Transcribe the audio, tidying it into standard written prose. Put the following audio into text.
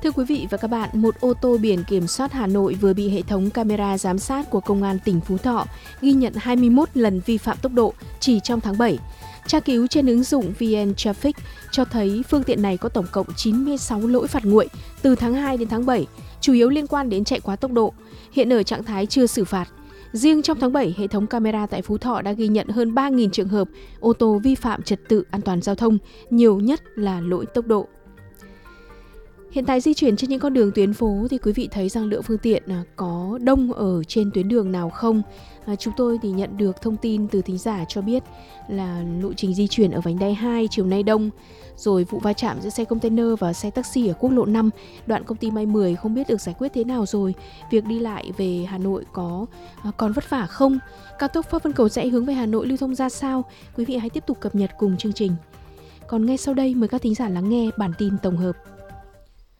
Thưa quý vị và các bạn, một ô tô biển kiểm soát Hà Nội vừa bị hệ thống camera giám sát của Công an tỉnh Phú Thọ ghi nhận 21 lần vi phạm tốc độ chỉ trong tháng 7. Tra cứu trên ứng dụng VN Traffic cho thấy phương tiện này có tổng cộng 96 lỗi phạt nguội từ tháng 2 đến tháng 7, chủ yếu liên quan đến chạy quá tốc độ, hiện ở trạng thái chưa xử phạt. Riêng trong tháng 7, hệ thống camera tại Phú Thọ đã ghi nhận hơn 3.000 trường hợp ô tô vi phạm trật tự an toàn giao thông, nhiều nhất là lỗi tốc độ. Hiện tại di chuyển trên những con đường tuyến phố thì quý vị thấy rằng lượng phương tiện có đông ở trên tuyến đường nào không? Chúng tôi thì nhận được thông tin từ thính giả cho biết là lộ trình di chuyển ở vành đai 2 chiều nay đông, rồi vụ va chạm giữa xe container và xe taxi ở quốc lộ 5, đoạn công ty May 10 không biết được giải quyết thế nào rồi. Việc đi lại về Hà Nội có còn vất vả không? Cao tốc Pháp Vân Cầu Giẽ hướng về Hà Nội lưu thông ra sao? Quý vị hãy tiếp tục cập nhật cùng chương trình. Còn ngay sau đây mời các thính giả lắng nghe bản tin tổng hợp.